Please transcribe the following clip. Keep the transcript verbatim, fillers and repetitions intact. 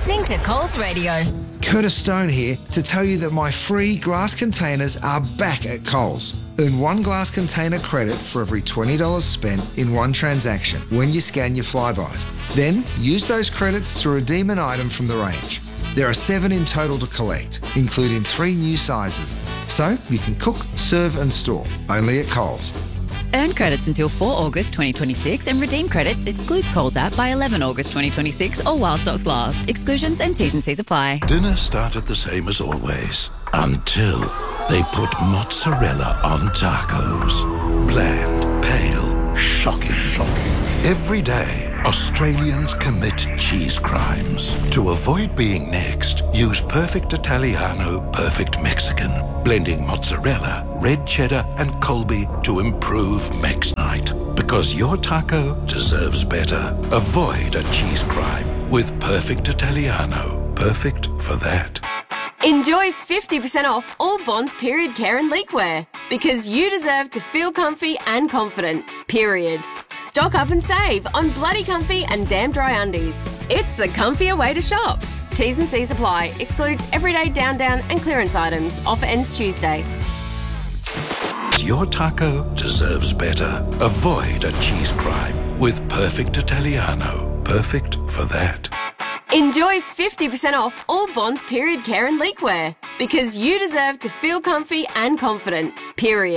listening to Coles Radio. Curtis Stone here to tell you that my free glass containers are back at Coles. Earn one glass container credit for every twenty dollars spent in one transaction when you scan your Flybys. Then use those credits to redeem an item from the range. There are seven in total to collect, including three new sizes. So you can cook, serve and store, only at Coles. Earn credits until the fourth of August twenty twenty-six and redeem credits excludes Coles app by the eleventh of August twenty twenty-six or while stocks last. Exclusions and T's and C's apply. Dinner started the same as always until they put mozzarella on tacos. Bland, pale, shocking, shocking. Every day, Australians commit cheese crimes. To avoid being next, use Perfect Italiano, Perfect Mexican, blending mozzarella, red cheddar and Colby to improve Mex night. Because your taco deserves better. Avoid a cheese crime with Perfect Italiano. Perfect for that. Enjoy fifty percent off all Bonds period care and leakwear. Because you deserve to feel comfy and confident. Period. Stock up and save on bloody comfy and damn dry undies. It's the comfier way to shop. T's and C's apply. Excludes everyday down down and clearance items. Offer ends Tuesday. Your taco deserves better. Avoid a cheese crime with Perfect Italiano. Perfect for that. Enjoy fifty percent off all Bonds period care and leakwear. Because you deserve to feel comfy and confident. Period.